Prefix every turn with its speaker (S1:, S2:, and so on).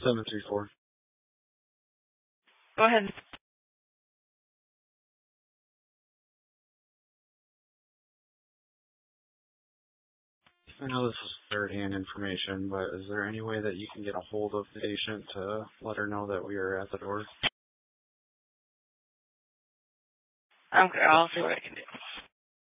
S1: 734.
S2: Go ahead.
S1: I know this is third-hand information, but is there any way that you can get a hold of the patient to let her know that we are at the door?
S2: Okay, I'll see what I can do.